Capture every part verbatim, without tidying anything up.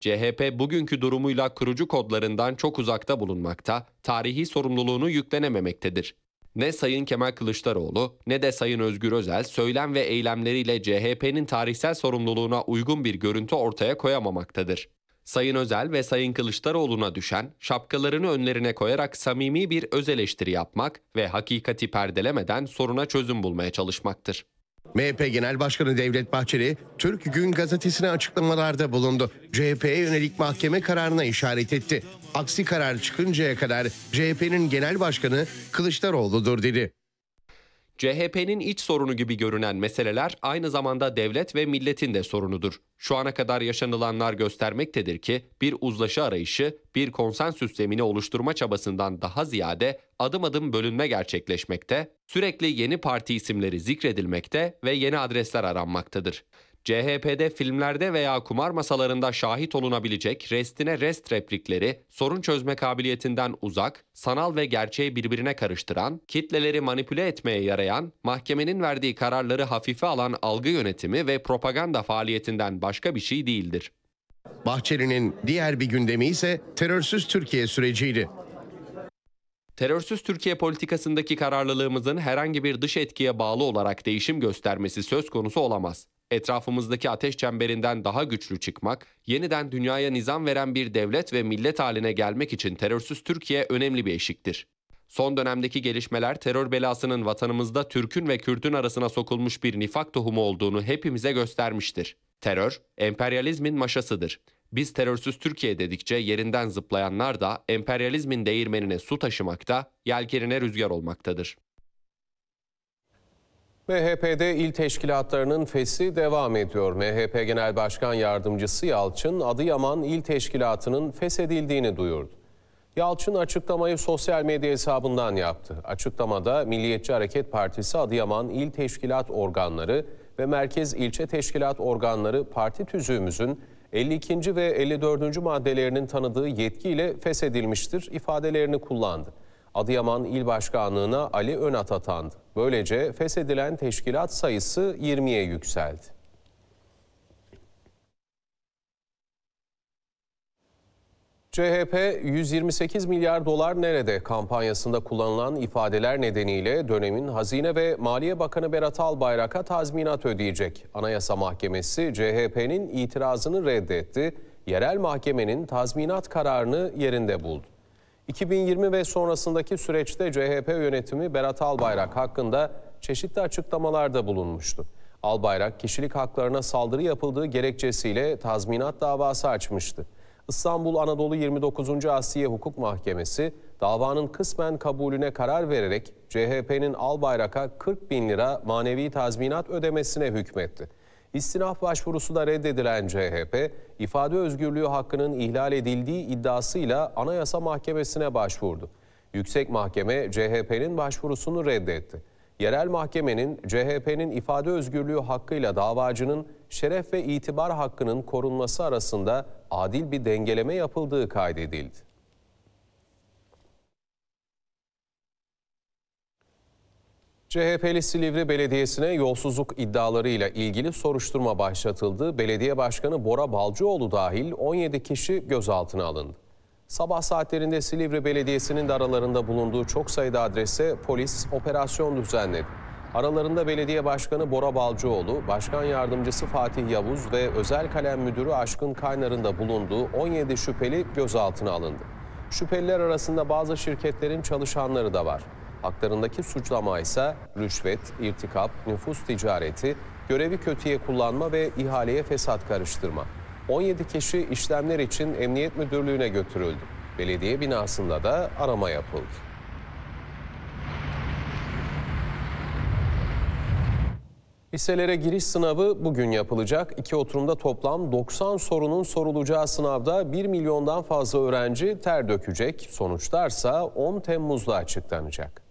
C H P bugünkü durumuyla kurucu kodlarından çok uzakta bulunmakta, tarihi sorumluluğunu yüklenememektedir. Ne Sayın Kemal Kılıçdaroğlu ne de Sayın Özgür Özel söylem ve eylemleriyle C H P'nin tarihsel sorumluluğuna uygun bir görüntü ortaya koyamamaktadır. Sayın Özel ve Sayın Kılıçdaroğlu'na düşen şapkalarını önlerine koyarak samimi bir öz eleştiri yapmak ve hakikati perdelemeden soruna çözüm bulmaya çalışmaktır. M H P Genel Başkanı Devlet Bahçeli, Türk Gün gazetesine açıklamalarda bulundu. C H P'ye yönelik mahkeme kararına işaret etti. Aksi karar çıkıncaya kadar C H P'nin Genel Başkanı Kılıçdaroğlu'dur dedi. C H P'nin iç sorunu gibi görünen meseleler aynı zamanda devlet ve milletin de sorunudur. Şu ana kadar yaşanılanlar göstermektedir ki bir uzlaşı arayışı, bir konsensüs zemini oluşturma çabasından daha ziyade adım adım bölünme gerçekleşmekte, sürekli yeni parti isimleri zikredilmekte ve yeni adresler aranmaktadır. C H P'de filmlerde veya kumar masalarında şahit olunabilecek restine rest replikleri sorun çözme kabiliyetinden uzak, sanal ve gerçeği birbirine karıştıran, kitleleri manipüle etmeye yarayan, mahkemenin verdiği kararları hafife alan algı yönetimi ve propaganda faaliyetinden başka bir şey değildir. Bahçeli'nin diğer bir gündemi ise terörsüz Türkiye süreciydi. Terörsüz Türkiye politikasındaki kararlılığımızın herhangi bir dış etkiye bağlı olarak değişim göstermesi söz konusu olamaz. Etrafımızdaki ateş çemberinden daha güçlü çıkmak, yeniden dünyaya nizam veren bir devlet ve millet haline gelmek için terörsüz Türkiye önemli bir eşiktir. Son dönemdeki gelişmeler terör belasının vatanımızda Türk'ün ve Kürt'ün arasına sokulmuş bir nifak tohumu olduğunu hepimize göstermiştir. Terör, emperyalizmin maşasıdır. Biz terörsüz Türkiye dedikçe yerinden zıplayanlar da emperyalizmin değirmenine su taşımakta, yelkenine rüzgar olmaktadır. M H P'de il teşkilatlarının fesli devam ediyor. M H P Genel Başkan Yardımcısı Yalçın, Adıyaman İl Teşkilatı'nın feshedildiğini duyurdu. Yalçın açıklamayı sosyal medya hesabından yaptı. Açıklamada Milliyetçi Hareket Partisi Adıyaman İl Teşkilat Organları ve Merkez İlçe Teşkilat Organları parti tüzüğümüzün elli ikinci ve elli dördüncü maddelerinin tanıdığı yetkiyle feshedilmiştir ifadelerini kullandı. Adıyaman İl Başkanlığı'na Ali Önat atandı. Böylece feshedilen teşkilat sayısı yirmiye yükseldi. C H P yüz yirmi sekiz milyar dolar nerede kampanyasında kullanılan ifadeler nedeniyle dönemin Hazine ve Maliye Bakanı Berat Albayrak'a tazminat ödeyecek. Anayasa Mahkemesi C H P'nin itirazını reddetti. Yerel mahkemenin tazminat kararını yerinde buldu. iki bin yirmi ve sonrasındaki süreçte C H P yönetimi Berat Albayrak hakkında çeşitli açıklamalarda bulunmuştu. Albayrak kişilik haklarına saldırı yapıldığı gerekçesiyle tazminat davası açmıştı. İstanbul Anadolu yirmi dokuzuncu Asliye Hukuk Mahkemesi davanın kısmen kabulüne karar vererek C H P'nin Albayrak'a kırk bin lira manevi tazminat ödemesine hükmetti. İstinaf başvurusu da reddedilen C H P, ifade özgürlüğü hakkının ihlal edildiği iddiasıyla Anayasa Mahkemesi'ne başvurdu. Yüksek Mahkeme C H P'nin başvurusunu reddetti. Yerel mahkemenin C H P'nin ifade özgürlüğü hakkıyla davacının şeref ve itibar hakkının korunması arasında adil bir dengeleme yapıldığı kaydedildi. C H P'li Silivri Belediyesi'ne yolsuzluk iddialarıyla ilgili soruşturma başlatıldı. Belediye Başkanı Bora Balcıoğlu dahil on yedi kişi gözaltına alındı. Sabah saatlerinde Silivri Belediyesi'nin de aralarında bulunduğu çok sayıda adrese polis operasyon düzenledi. Aralarında Belediye Başkanı Bora Balcıoğlu, Başkan Yardımcısı Fatih Yavuz ve Özel Kalem Müdürü Aşkın Kaynar'ın da bulunduğu on yedi şüpheli gözaltına alındı. Şüpheliler arasında bazı şirketlerin çalışanları da var. Haklarındaki suçlama ise rüşvet, irtikap, nüfus ticareti, görevi kötüye kullanma ve ihaleye fesat karıştırma. on yedi kişi işlemler için Emniyet Müdürlüğü'ne götürüldü. Belediye binasında da arama yapıldı. Liselere giriş sınavı bugün yapılacak. İki oturumda toplam doksan sorunun sorulacağı sınavda bir milyondan fazla öğrenci ter dökecek. Sonuçlarsa on Temmuz'da açıklanacak.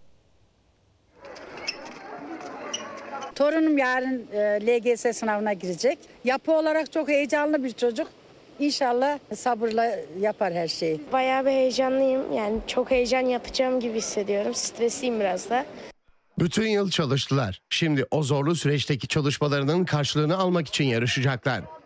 Torunum yarın e, L G S sınavına girecek. Yapı olarak çok heyecanlı bir çocuk. İnşallah sabırla yapar her şeyi. Bayağı bir heyecanlıyım. Yani çok heyecan yapacağım gibi hissediyorum. Stresliyim biraz da. Bütün yıl çalıştılar. Şimdi o zorlu süreçteki çalışmalarının karşılığını almak için yarışacaklar.